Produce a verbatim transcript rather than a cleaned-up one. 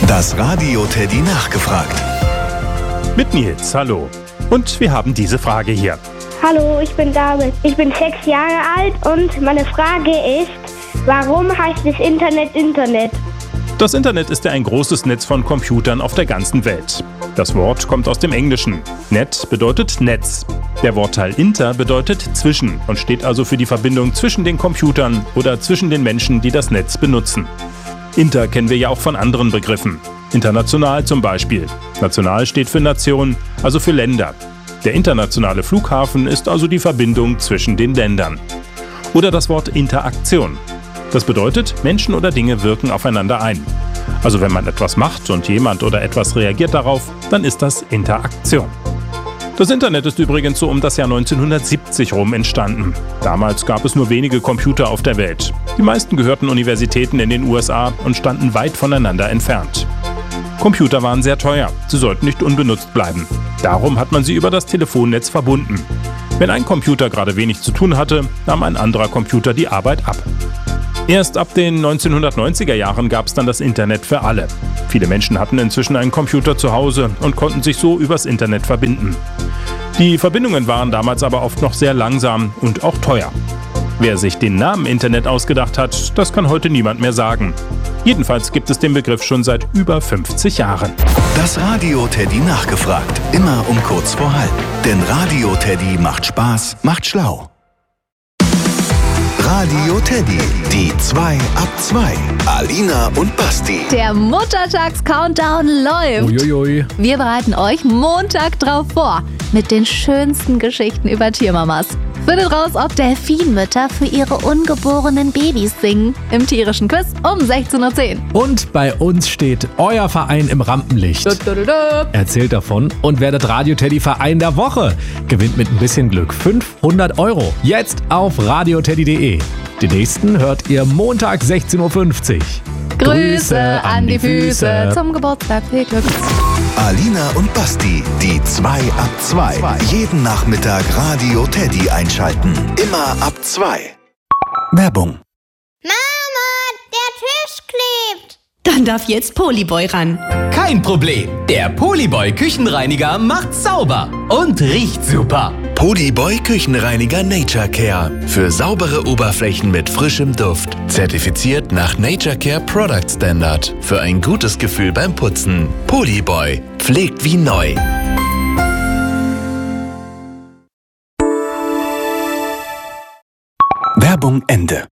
Das Radio Teddy nachgefragt. Mit Nils, hallo. Und wir haben diese Frage hier. Hallo, ich bin David. Ich bin sechs Jahre alt und meine Frage ist, warum heißt das Internet Internet? Das Internet ist ja ein großes Netz von Computern auf der ganzen Welt. Das Wort kommt aus dem Englischen. Net bedeutet Netz. Der Wortteil inter bedeutet zwischen und steht also für die Verbindung zwischen den Computern oder zwischen den Menschen, die das Netz benutzen. Inter kennen wir ja auch von anderen Begriffen. International zum Beispiel. National steht für Nation, also für Länder. Der internationale Flughafen ist also die Verbindung zwischen den Ländern. Oder das Wort Interaktion. Das bedeutet, Menschen oder Dinge wirken aufeinander ein. Also wenn man etwas macht und jemand oder etwas reagiert darauf, dann ist das Interaktion. Das Internet ist übrigens so um das Jahr neunzehnhundertsiebzig rum entstanden. Damals gab es nur wenige Computer auf der Welt. Die meisten gehörten Universitäten in den U S A und standen weit voneinander entfernt. Computer waren sehr teuer, sie sollten nicht unbenutzt bleiben. Darum hat man sie über das Telefonnetz verbunden. Wenn ein Computer gerade wenig zu tun hatte, nahm ein anderer Computer die Arbeit ab. Erst ab den neunzehnhundertneunziger Jahren gab es dann das Internet für alle. Viele Menschen hatten inzwischen einen Computer zu Hause und konnten sich so übers Internet verbinden. Die Verbindungen waren damals aber oft noch sehr langsam und auch teuer. Wer sich den Namen Internet ausgedacht hat, das kann heute niemand mehr sagen. Jedenfalls gibt es den Begriff schon seit über fünfzig Jahren. Das Radio Teddy nachgefragt. Immer um kurz vor halb. Denn Radio Teddy macht Spaß, macht schlau. Radio Teddy, die zwei ab zwei. Alina und Basti. Der Muttertags-Countdown läuft. Uiuiui. Wir bereiten euch Montag drauf vor mit den schönsten Geschichten über Tiermamas. Findet raus, ob Delfinmütter für ihre ungeborenen Babys singen. Im tierischen Quiz um sechzehn Uhr zehn. Und bei uns steht euer Verein im Rampenlicht. Du, du, du, du. Erzählt davon und werdet Radio Teddy Verein der Woche. Gewinnt mit ein bisschen Glück fünfhundert Euro. Jetzt auf radioteddy punkt de. Die nächsten hört ihr Montag sechzehn Uhr fünfzig. Grüße an die Füße zum Geburtstag. Viel Glück. Alina und Basti, die zwei ab zwei. Jeden Nachmittag Radio Teddy einschalten. Immer ab zwei. Werbung. Mama, der Tisch klebt. Dann darf jetzt Polyboy ran. Kein Problem. Der Polyboy Küchenreiniger macht sauber und riecht super. Polyboy Küchenreiniger Nature Care. Für saubere Oberflächen mit frischem Duft. Zertifiziert nach Nature Care Product Standard. Für ein gutes Gefühl beim Putzen. Polyboy. Pflegt wie neu. Werbung Ende.